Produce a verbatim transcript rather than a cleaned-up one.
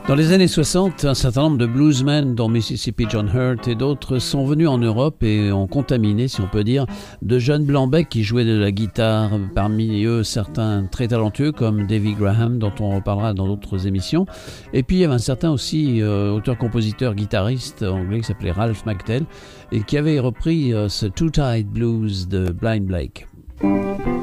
Dans les années soixante, un certain nombre de bluesmen, dont Mississippi John Hurt et d'autres, sont venus en Europe et ont contaminé, si on peut dire, de jeunes blancs-becs qui jouaient de la guitare. Parmi eux, certains très talentueux comme Davy Graham, dont on reparlera dans d'autres émissions. Et puis il y avait un certain aussi euh, auteur-compositeur-guitariste anglais qui s'appelait Ralph McTell et qui avait repris euh, ce Two-Tide Blues de Blind Blake.